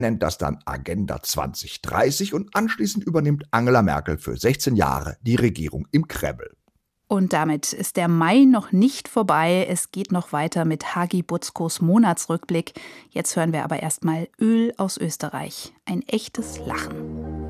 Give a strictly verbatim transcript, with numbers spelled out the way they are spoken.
nennt das dann Agenda zwanzig dreißig und anschließend übernimmt Angela Merkel für sechzehn Jahre die Regierung im Kreml. Und damit ist der Mai noch nicht vorbei. Es geht noch weiter mit Hagi Butzkos Monatsrückblick. Jetzt hören wir aber erstmal Öl aus Österreich. Ein echtes Lachen.